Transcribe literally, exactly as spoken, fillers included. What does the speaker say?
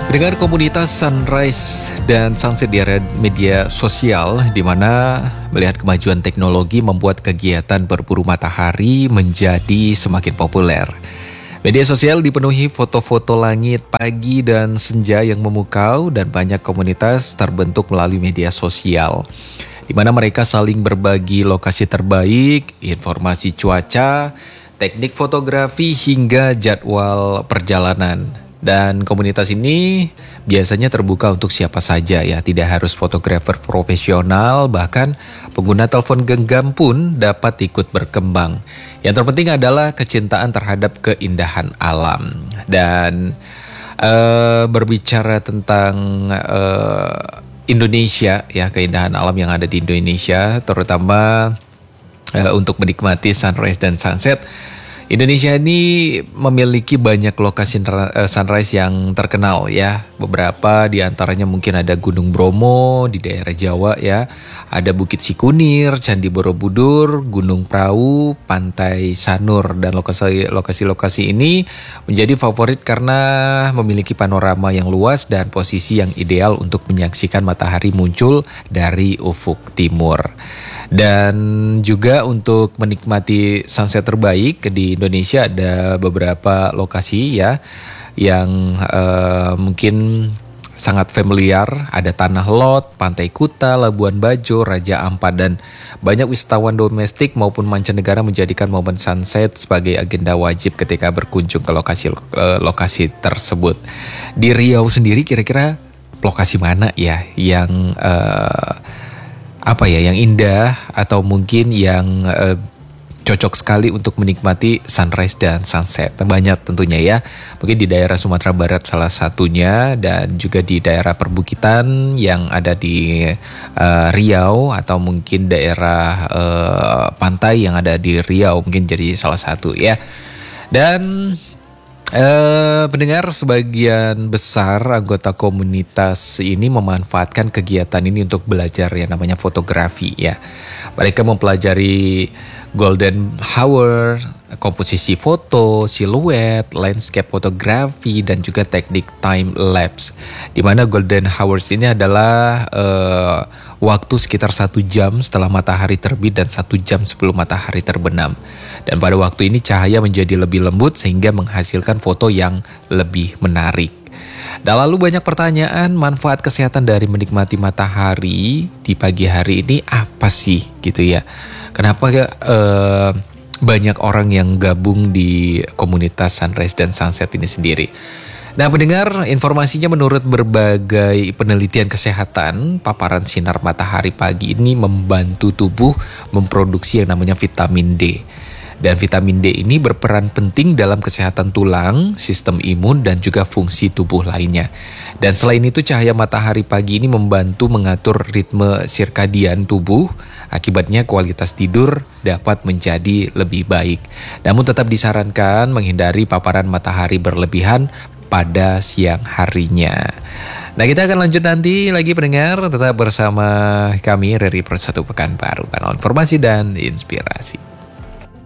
Dengan komunitas Sunrise dan Sunset di area media sosial, di mana melihat kemajuan teknologi membuat kegiatan berburu matahari menjadi semakin populer. Media sosial dipenuhi foto-foto langit pagi dan senja yang memukau, dan banyak komunitas terbentuk melalui media sosial, di mana mereka saling berbagi lokasi terbaik, informasi cuaca, teknik fotografi hingga jadwal perjalanan. Dan komunitas ini biasanya terbuka untuk siapa saja ya, tidak harus fotografer profesional, bahkan pengguna telepon genggam pun dapat ikut berkembang. Yang terpenting adalah kecintaan terhadap keindahan alam. Dan uh, berbicara tentang uh, Indonesia ya, keindahan alam yang ada di Indonesia, terutama uh, untuk menikmati sunrise dan sunset. Indonesia ini memiliki banyak lokasi sunrise yang terkenal ya. Beberapa di antaranya mungkin ada Gunung Bromo di daerah Jawa ya. Ada Bukit Sikunir, Candi Borobudur, Gunung Prau, Pantai Sanur. Dan lokasi-lokasi ini menjadi favorit karena memiliki panorama yang luas dan posisi yang ideal untuk menyaksikan matahari muncul dari ufuk timur. Dan juga untuk menikmati sunset terbaik di Indonesia ada beberapa lokasi ya yang uh, mungkin sangat familiar. Ada Tanah Lot, Pantai Kuta, Labuan Bajo, Raja Ampat, dan banyak wisatawan domestik maupun mancanegara menjadikan momen sunset sebagai agenda wajib ketika berkunjung ke lokasi uh, lokasi tersebut. Di Riau sendiri kira-kira lokasi mana ya yang uh, apa ya yang indah atau mungkin yang uh, cocok sekali untuk menikmati sunrise dan sunset? Banyak tentunya ya. Mungkin di daerah Sumatera Barat salah satunya, dan juga di daerah perbukitan yang ada di uh, Riau, atau mungkin daerah uh, pantai yang ada di Riau mungkin jadi salah satu ya. Dan Uh, pendengar, sebagian besar anggota komunitas ini memanfaatkan kegiatan ini untuk belajar yang namanya fotografi ya. Mereka mempelajari golden hour, komposisi foto, siluet, landscape fotografi, dan juga teknik time lapse. Di mana golden hours ini adalah uh, waktu sekitar satu jam setelah matahari terbit dan satu jam sebelum matahari terbenam. Dan pada waktu ini cahaya menjadi lebih lembut sehingga menghasilkan foto yang lebih menarik. Dan lalu banyak pertanyaan, manfaat kesehatan dari menikmati matahari di pagi hari ini apa sih gitu ya? Kenapa uh, banyak orang yang gabung di komunitas sunrise dan sunset ini sendiri? Nah, pendengar, informasinya menurut berbagai penelitian kesehatan, paparan sinar matahari pagi ini membantu tubuh memproduksi yang namanya vitamin D. Dan vitamin D ini berperan penting dalam kesehatan tulang, sistem imun, dan juga fungsi tubuh lainnya. Dan selain itu, cahaya matahari pagi ini membantu mengatur ritme sirkadian tubuh. Akibatnya kualitas tidur dapat menjadi lebih baik. Namun tetap disarankan menghindari paparan matahari berlebihan pada siang harinya. Nah, kita akan lanjut nanti lagi pendengar, tetap bersama kami Reri Persatu Pekanbaru, kanal informasi dan inspirasi.